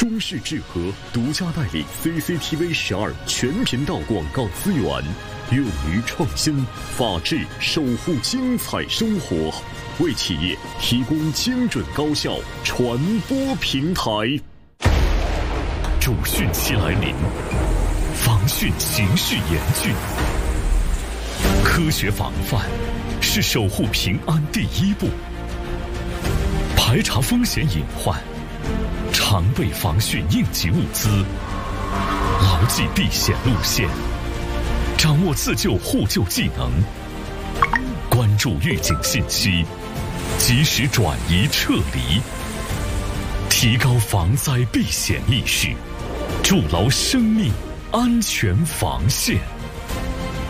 中式智和独家代理 CCTV12全频道广告资源，勇于创新，法治守护精彩生活，为企业提供精准高效传播平台。主汛期来临，防汛形势严峻，科学防范是守护平安第一步。排查风险隐患，常备防汛应急物资，牢记避险路线，掌握自救互救技能，关注预警信息，及时转移撤离，提高防灾避险意识，筑牢生命安全防线。